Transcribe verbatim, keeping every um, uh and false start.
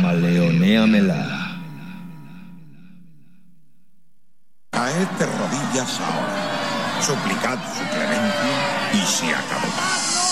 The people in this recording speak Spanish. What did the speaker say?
camaleonéamela. Caed de rodillas ahora, suplicad su clemencia y se acabó.